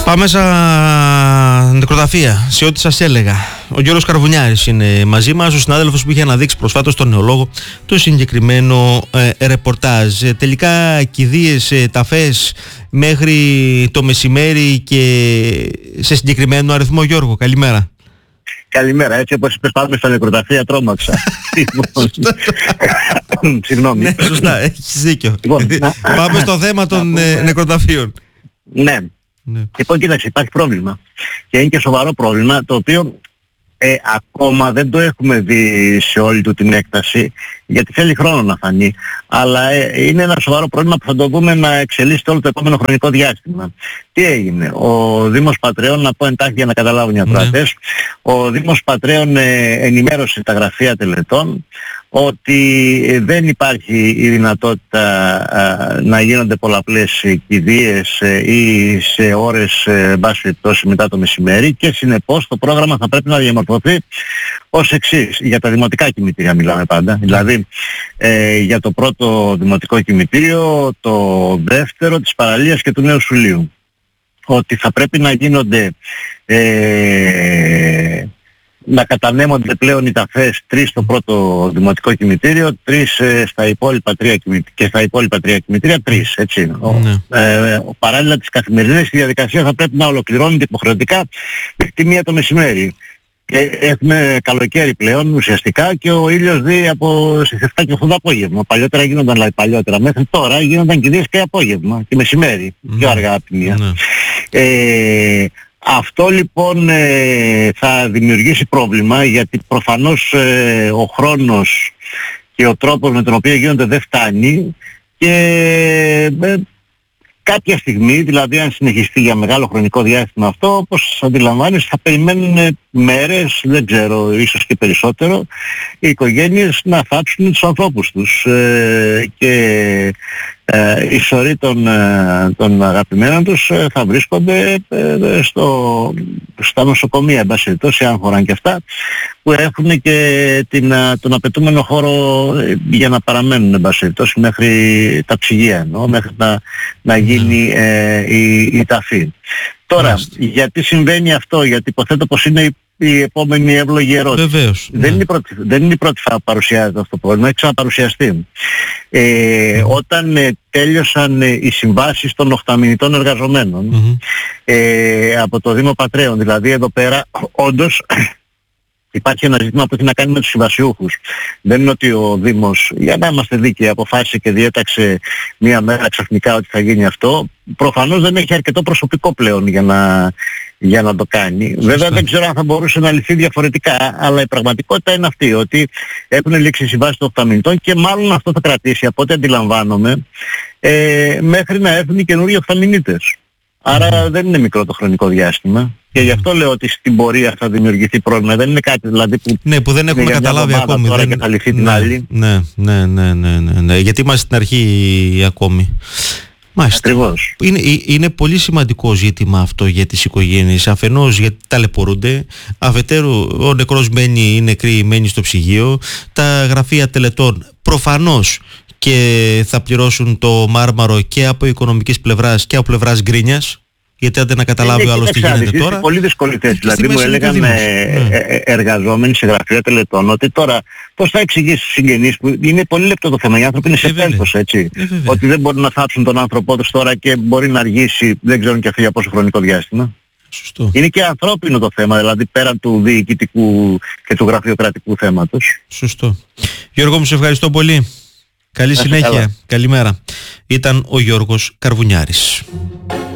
Πάμε στα νεκροταφεία, σε ό,τι σας έλεγα. Ο Γιώργος Καρβουνιάρης είναι μαζί μας, ο συνάδελφος που είχε αναδείξει προσφάτως στον Νεολόγο το συγκεκριμένο ρεπορτάζ. Τελικά κηδείες, ταφές μέχρι το μεσημέρι και σε συγκεκριμένο αριθμό. Γιώργο, καλημέρα. Καλημέρα, έτσι όπως είπες πάμε στα νεκροταφεία τρόμαξα. Συγγνώμη. Ναι, σωστά, έχεις δίκιο. Πάμε στο θέμα των νεκροταφείων. Ναι. Λοιπόν, κοίταξε, υπάρχει πρόβλημα. Και είναι και σοβαρό πρόβλημα, το οποίο ακόμα δεν το έχουμε δει σε όλη του την έκταση, γιατί θέλει χρόνο να φανεί. Αλλά είναι ένα σοβαρό πρόβλημα που θα το δούμε να εξελίσσεται όλο το επόμενο χρονικό διάστημα. Τι έγινε? Ο Δήμος Πατρέων, να πω εντάχει για να καταλάβουν οι ακροατές, ο Δήμος Πατρέων ενημέρωσε τα γραφεία τελετών ότι δεν υπάρχει η δυνατότητα να γίνονται πολλαπλές κηδείες ή σε ώρες μπάση περιπτώσει μετά το μεσημέρι, και συνεπώς το πρόγραμμα θα πρέπει να διαμορφωθεί ως εξής. Για τα δημοτικά κημητήρια μιλάμε πάντα, δηλαδή για το πρώτο δημοτικό κημητήριο, το δεύτερο της Παραλίας και του Νέου Σουλίου, ότι θα πρέπει να γίνονται να κατανέμονται πλέον οι ταφές 3 στο πρώτο δημοτικό κημητήριο, 3 στα υπόλοιπα 3 και στα υπόλοιπα 3 κημητήρια 3, έτσι. Παράλληλα της καθημερινής η διαδικασία θα πρέπει να ολοκληρώνεται υποχρεωτικά μέχρι 1 το μεσημέρι. Και έχουμε καλοκαίρι πλέον ουσιαστικά και ο ήλιος δει από στις 7 και 8 το απόγευμα. Παλιότερα γίνονταν, δηλαδή παλιότερα, μέχρι τώρα γίνονταν κηδείες και απόγευμα και μεσημέρι, πιο αργά από τη μία. Αυτό λοιπόν θα δημιουργήσει πρόβλημα, γιατί προφανώς ο χρόνος και ο τρόπος με τον οποίο γίνονται δεν φτάνει, και κάποια στιγμή, δηλαδή αν συνεχιστεί για μεγάλο χρονικό διάστημα αυτό, όπως αντιλαμβάνεις, θα περιμένουν μέρες, δεν ξέρω, ίσως και περισσότερο, οι οικογένειες να θάψουν τους ανθρώπους τους, και οι σωροί των αγαπημένων τους θα βρίσκονται στα νοσοκομεία, εν πάση περιπτώσει, αν χωράνε και αυτά, που έχουν και τον απαιτούμενο χώρο για να παραμένουν, εν πάση περιπτώσει, μέχρι τα ψυγεία εννοώ, μέχρι να γίνει η ταφή. Τώρα, γιατί συμβαίνει αυτό? Γιατί υποθέτω πως είναι η επόμενη εύλογη ερώτηση. Βεβαίως, δεν είναι η πρώτη φορά που παρουσιάζεται αυτό το πρόβλημα, έχει ξαναπαρουσιαστεί. Όταν τέλειωσαν οι συμβάσεις των οχταμηνητών εργαζομένων από το Δήμο Πατρέων, δηλαδή εδώ πέρα όντως υπάρχει ένα ζήτημα που έχει να κάνει με τους συμβασιούχους. Δεν είναι ότι ο Δήμος, για να είμαστε δίκαιοι, αποφάσισε και διέταξε μία μέρα ξαφνικά ότι θα γίνει αυτό. Προφανώς δεν έχει αρκετό προσωπικό πλέον για να το κάνει. Βέβαια δεν ξέρω αν θα μπορούσε να λυθεί διαφορετικά, αλλά η πραγματικότητα είναι αυτή, ότι έχουν λήξει οι συμβάσεις των οχταμηνητών και μάλλον αυτό θα κρατήσει, από ό,τι αντιλαμβάνομαι, μέχρι να έρθουν οι καινούριοι οχταμηνίτες. Άρα δεν είναι μικρό το χρονικό διάστημα. Και γι' αυτό λέω ότι στην πορεία θα δημιουργηθεί πρόβλημα. Δεν είναι κάτι δηλαδή που δεν έχουμε καταλάβει ακόμη. Τώρα και θα λυθεί την άλλη. Ναι. Γιατί είμαστε στην αρχή ακόμη. Ακριβώς. Είναι πολύ σημαντικό ζήτημα αυτό για τις οικογένειες. Αφενός γιατί ταλαιπωρούνται, αφετέρου ο νεκρός μένει, η νεκρή μένει στο ψυγείο. Τα γραφεία τελετών προφανώς και θα πληρώσουν το μάρμαρο και από οικονομικής πλευράς και από πλευράς γκρίνιας. Γιατί άντε να καταλάβει ο άλλος τι γίνεται τώρα. Είναι πολύ δύσκολη θέση. Δηλαδή μου έλεγαν εργαζόμενοι σε γραφεία τελετών ότι τώρα πώς θα εξηγήσει στους συγγενείς, που είναι πολύ λεπτό το θέμα, οι άνθρωποι είναι σε τέλος, έτσι. Ότι δεν μπορούν να θάψουν τον άνθρωπό τους τώρα και μπορεί να αργήσει, δεν ξέρουν και αυτοί για πόσο χρονικό διάστημα. Σωστό. Είναι και ανθρώπινο το θέμα, δηλαδή πέραν του διοικητικού και του γραφειοκρατικού θέματος. Σωστό. Γιώργο μου, σε ευχαριστώ πολύ. Καλή συνέχεια. Καλημέρα. Ήταν ο Γιώργος Καρβουνιάρης.